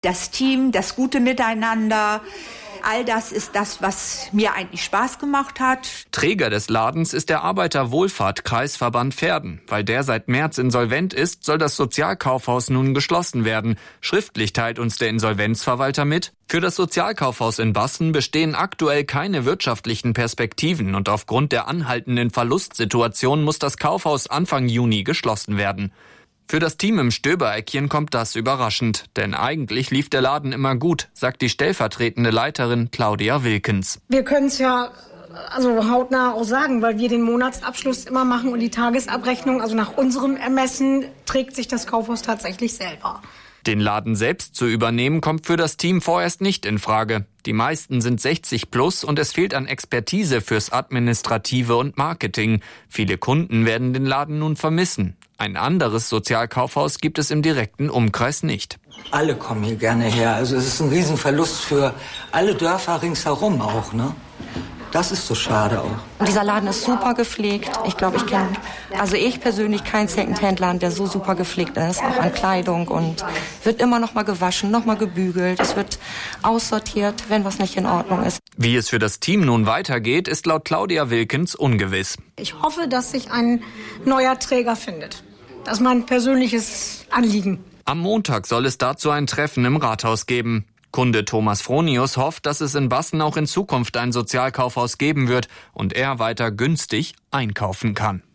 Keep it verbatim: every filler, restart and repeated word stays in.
Das Team, das gute Miteinander, all das ist das, was mir eigentlich Spaß gemacht hat. Träger des Ladens ist der Arbeiterwohlfahrt-Kreisverband Verden. Weil der seit März insolvent ist, soll das Sozialkaufhaus nun geschlossen werden. Schriftlich teilt uns der Insolvenzverwalter mit: Für das Sozialkaufhaus in Bassen bestehen aktuell keine wirtschaftlichen Perspektiven und aufgrund der anhaltenden Verlustsituation muss das Kaufhaus Anfang Juni geschlossen werden. Für das Team im Stöbereckchen kommt das überraschend, denn eigentlich lief der Laden immer gut, sagt die stellvertretende Leiterin Claudia Wilkens. Wir können es ja also hautnah auch sagen, weil wir den Monatsabschluss immer machen und die Tagesabrechnung, also nach unserem Ermessen trägt sich das Kaufhaus tatsächlich selber. Den Laden selbst zu übernehmen, kommt für das Team vorerst nicht in Frage. Die meisten sind sechzig plus und es fehlt an Expertise fürs Administrative und Marketing. Viele Kunden werden den Laden nun vermissen. Ein anderes Sozialkaufhaus gibt es im direkten Umkreis nicht. Alle kommen hier gerne her. Also es ist ein Riesenverlust für alle Dörfer ringsherum auch, ne? Das ist so schade auch. Und dieser Laden ist super gepflegt. Ich glaube, ich kenne, also ich persönlich, keinen Secondhand-Laden, der so super gepflegt ist, auch an Kleidung, und wird immer noch mal gewaschen, noch mal gebügelt. Es wird aussortiert, wenn was nicht in Ordnung ist. Wie es für das Team nun weitergeht, ist laut Claudia Wilkens ungewiss. Ich hoffe, dass sich ein neuer Träger findet. Das ist mein persönliches Anliegen. Am Montag soll es dazu ein Treffen im Rathaus geben. Kunde Thomas Fronius hofft, dass es in Bassen auch in Zukunft ein Sozialkaufhaus geben wird und er weiter günstig einkaufen kann.